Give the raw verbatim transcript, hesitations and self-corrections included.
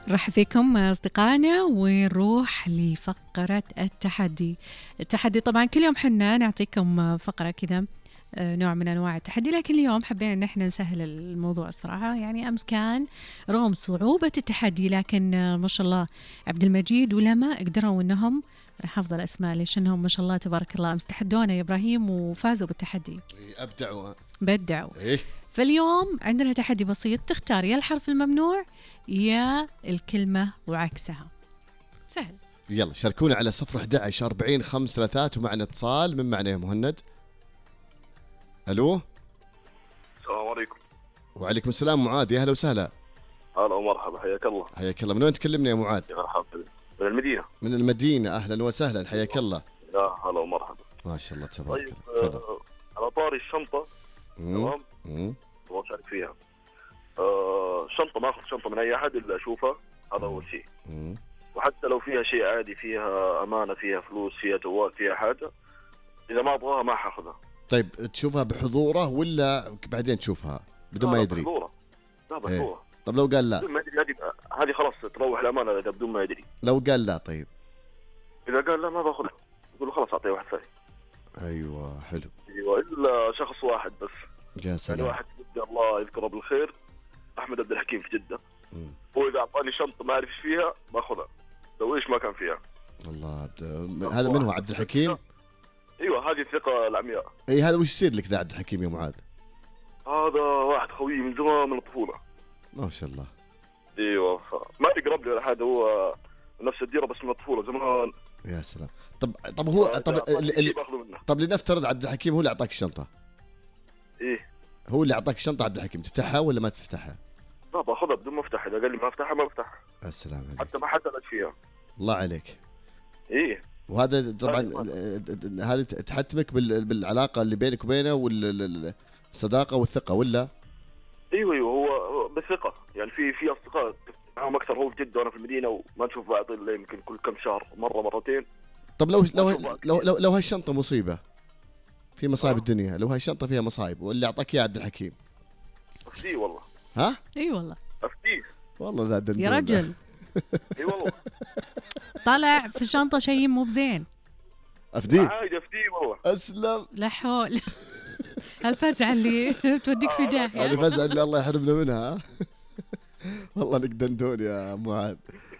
رح فيكم أصدقائنا ونروح لفقرة التحدي. التحدي طبعا كل يوم حنا نعطيكم فقرة كذا نوع من أنواع التحدي، لكن اليوم حبينا أن احنا نسهل الموضوع الصراحة. يعني أمس كان رغم صعوبة التحدي لكن ما شاء الله عبد المجيد ولما قدروا أنهم رح أفضل أسماء ليش أنهم ما شاء الله تبارك الله أمس تحدونا يا إبراهيم وفازوا بالتحدي. أبدعوا بدعوا. إيه؟ فاليوم عندنا تحدي بسيط، تختار يا الحرف الممنوع يا الكلمة وعكسها. سهل. يلا شاركونا على صفر أحد عشر أربعين خمس ثلاثات ومعنا اتصال. من معنا يا مهند؟ ألو. السلام عليكم. وعليكم السلام معاذ، يا هلا وسهلا. هلا ومرحبا، حياك الله. حياك الله. من وين تكلمنا يا معاذ؟ يا مرحبا. من المدينة. من المدينة، أهلا وسهلا، حياك الله. يا هلا ومرحبا. ما شاء الله تبارك طيب الله. تفضل. آه على طاري الشنطة. تمام. امم وأشارك فيها. آه شنطة ما أخذ شنطة من أي أحد إلا أشوفها، هذا أول شيء. مم. وحتى لو فيها شيء عادي، فيها أمانة، فيها فلوس، فيها جوال، فيها حاجة، إذا ما أبغاها ما حاخذها. طيب تشوفها بحضوره ولا بعدين تشوفها بدون ما يدري؟ بحضوره. لا بحضوره. إيه. طب لو قال لا؟ بدون ما يدري، هذه هذه خلاص تروح الأمانة إذا بدون ما يدري. لو قال لا طيب؟ إذا قال لا ما باخذها، أقول له خلاص أعطيه واحد ثاني. أيوة حلو. أيوة، إلا شخص واحد بس. يا سلام. يعني واحد في جدة الله يذكره بالخير، أحمد عبد الحكيم في جدة. مم. هو إذا أعطاني شنطة ما أعرف إيش فيها باخذها، لو إيش ما كان فيها. الله عبد... هذا من هو عبد الحكيم؟ ايوه هذه الثقه العمياء. اي هذا وش يصير لك ذا عبد الحكيم يا معاذ؟ هذا واحد خوي من زمان من الطفوله. ما شاء الله. ايوه ما يقرب لي ولا حاجه، هو نفس الديره بس من الطفوله زمان. يا سلام. طب طب هو طب ال... طب لنفترض عبد الحكيم هو اللي اعطاك الشنطه. ايه هو اللي اعطاك الشنطه عبد الحكيم، تفتحها ولا ما تفتحها؟ لا باخذها بدون ما افتحها، اذا قال لي ما افتحها ما بفتحها. السلام عليك. حتى ما حتى لك فيها. الله عليك. ايه. وهذا طبعا هذا تحتمك بالعلاقه اللي بينك وبينه والصداقه والثقه ولا؟ ايوه ايوه هو بالثقه، يعني في في اصدقاء معهم اكثر، هو في جده وانا في المدينه وما نشوف بعض الا يمكن كل كم شهر مره مرتين. طب لو لو لو لو, لو هالشنطه مصيبه في مصايب الدنيا، لو هالشنطه فيها مصايب واللي اعطاك اياه عبد الحكيم افتيه والله. ها؟ اي والله افتيه والله ذا دندون يا رجل. اي والله طلع في الشنطه شيء مو بزين. افديه عادي افتيه والله. اسلم. لا حول. هالفزعه اللي توديك في داهيه. هذه فزعه اللي الله يحرمنا منها. والله انك دندون يا معاذ.